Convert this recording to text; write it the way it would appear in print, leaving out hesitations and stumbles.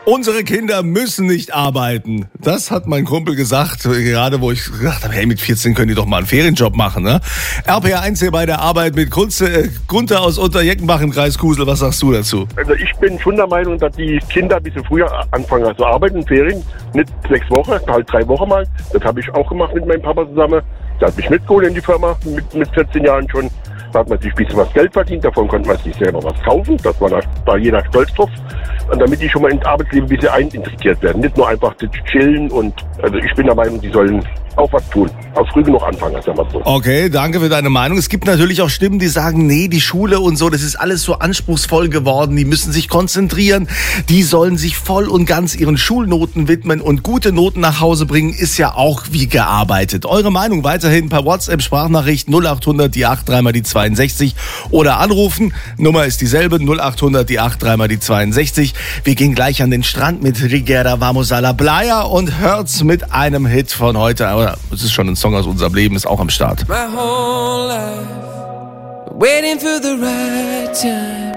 Unsere Kinder müssen nicht arbeiten. Das hat mein Kumpel gesagt, gerade wo ich gedacht habe, hey, mit 14 können die doch mal einen Ferienjob machen, ne? RPR1 hier bei der Arbeit mit Gunther aus Unterjeckenbach im Kreis Kusel. Was sagst du dazu? Also ich bin schon der Meinung, dass die Kinder ein bisschen früher anfangen zu arbeiten, Ferien. Nicht 6 Wochen, halt 3 Wochen mal. Das habe ich auch gemacht mit meinem Papa zusammen. Der hat mich mitgeholt in die Firma mit 14 Jahren schon. Da hat man sich ein bisschen was Geld verdient, davon konnte man sich selber was kaufen. Das war da jeder stolz drauf. Und damit die schon mal ins Arbeitsleben ein bisschen einintegriert werden. Nicht nur einfach das chillen und, also ich bin der Meinung, die sollen auch was tun. Auch früh genug anfangen, sagen wir so. Okay, danke für deine Meinung. Es gibt natürlich auch Stimmen, die sagen, nee, die Schule und so, das ist alles so anspruchsvoll geworden. Die müssen sich konzentrieren. Die sollen sich voll und ganz ihren Schulnoten widmen und gute Noten nach Hause bringen, ist ja auch wie gearbeitet. Eure Meinung weiterhin per WhatsApp-Sprachnachricht 0800 die 8 3 mal die 62 oder anrufen. Nummer ist dieselbe, 0800 die 8 3 mal die 62. Wir gehen gleich an den Strand mit Rigera Vamos a la Playa und hört's mit einem Hit von heute. Es ist schon ein Song aus unserem Leben, ist auch am Start. My whole life, waiting for the right time.